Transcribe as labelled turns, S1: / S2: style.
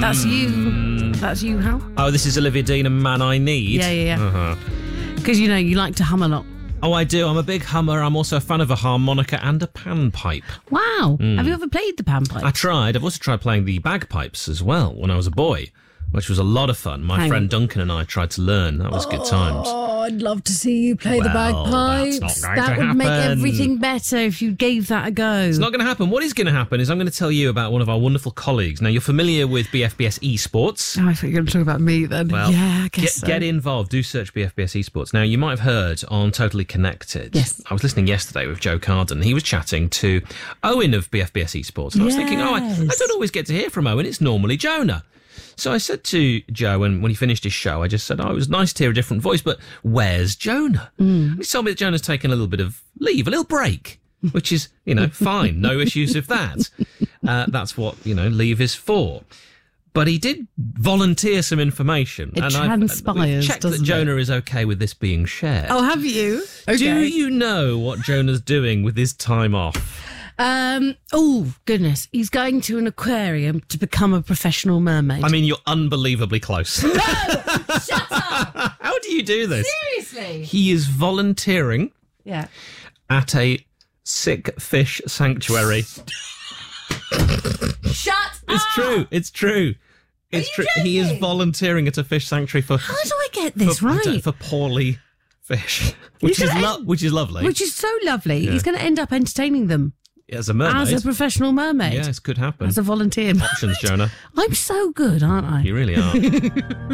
S1: That's you. That's you, Hal.
S2: Oh, this is Olivia Dean and Man I Need.
S1: Yeah. Because, you like to hum a lot.
S2: Oh, I do. I'm a big hummer. I'm also a fan of a harmonica and a panpipe.
S1: Wow. Have you ever played the panpipe?
S2: I tried. I've also tried playing the bagpipes as well when I was a boy, which was a lot of fun. My friend Duncan and I tried to learn. That was good times.
S1: Oh, I'd love to see you play the bagpipes.
S2: That's not going
S1: that
S2: to
S1: would make
S2: happen.
S1: everything better if you gave that a go.
S2: It's not going to happen. What is going to happen is I'm going to tell you about one of our wonderful colleagues. Now, you're familiar with BFBS Esports.
S1: Oh, I thought you were going to talk about me then.
S2: Well,
S1: yeah, I guess so.
S2: Get involved. Do search BFBS Esports. Now, you might have heard on Totally Connected.
S1: Yes.
S2: I was listening yesterday with Joe Carden. He was chatting to Owen of BFBS Esports. And I was thinking, I don't always get to hear from Owen. It's normally Jonah. So I said to Joe, when he finished his show, I just said, it was nice to hear a different voice, but where's Jonah? He told me that Jonah's taken a little bit of leave, a little break, which is, fine. No issues with that. That's what, leave is for. But he did volunteer some information.
S1: It transpires,
S2: I've checked
S1: doesn't
S2: that Jonah
S1: it?
S2: is okay with this being shared.
S1: Oh, have you? Okay.
S2: Do you know what Jonah's doing with his time off?
S1: Oh, goodness. He's going to an aquarium to become a professional mermaid.
S2: I mean, you're unbelievably close.
S1: No! Shut up!
S2: How do you do this?
S1: Seriously?
S2: He is volunteering at a sick fish sanctuary.
S1: Shut up!
S2: It's true. It's true. He is volunteering at a fish sanctuary for...
S1: How do I get this right?
S2: For poorly fish, which is lovely.
S1: Which is so lovely. Yeah. He's going to end up entertaining them.
S2: As a mermaid.
S1: As a professional mermaid.
S2: Yes, could happen.
S1: As a volunteer mermaid.
S2: Options, Jonah.
S1: I'm so good, aren't I?
S2: You really are.